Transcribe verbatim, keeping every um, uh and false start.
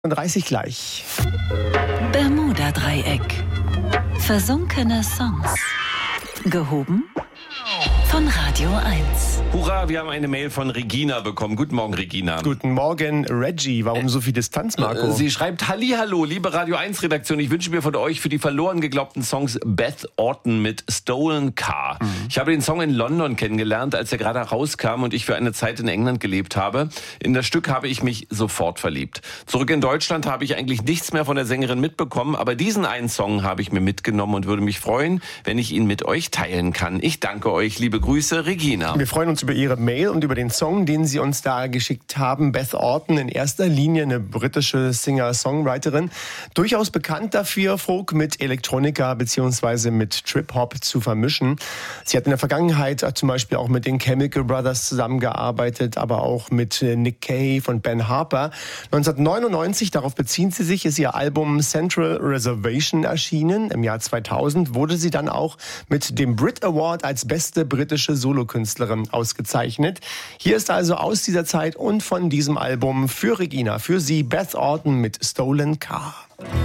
dreißig gleich. Bermuda-Dreieck. Versunkene Songs. Gehoben von Radio eins. Hurra, wir haben eine Mail von Regina bekommen. Guten Morgen, Regina. Guten Morgen, Reggie. Warum so viel Distanz, Marco? Sie schreibt: Hallihallo, liebe Radio eins Redaktion. Ich wünsche mir von euch für die verloren geglaubten Songs Beth Orton mit Stolen Car. Mhm. Ich habe den Song in London kennengelernt, als er gerade rauskam und ich für eine Zeit in England gelebt habe. In das Stück habe ich mich sofort verliebt. Zurück in Deutschland habe ich eigentlich nichts mehr von der Sängerin mitbekommen, aber diesen einen Song habe ich mir mitgenommen und würde mich freuen, wenn ich ihn mit euch teilen kann. Ich danke euch. Liebe Grüße, Regina. Wir freuen uns über Ihre Mail und über den Song, den Sie uns da geschickt haben. Beth Orton, in erster Linie eine britische Singer-Songwriterin. Durchaus bekannt dafür, Folk mit Elektronika bzw. mit Trip-Hop zu vermischen. Sie hat in der Vergangenheit zum Beispiel auch mit den Chemical Brothers zusammengearbeitet, aber auch mit Nick Cave und Ben Harper. neunzehnhundertneunundneunzig, darauf beziehen sie sich, ist ihr Album Central Reservation erschienen. Im Jahr zweitausend wurde sie dann auch mit dem Brit Award als beste britische Solokünstlerin ausgezeichnet. Hier ist also aus dieser Zeit und von diesem Album für Regina, für Sie, Beth Orton mit Stolen Car.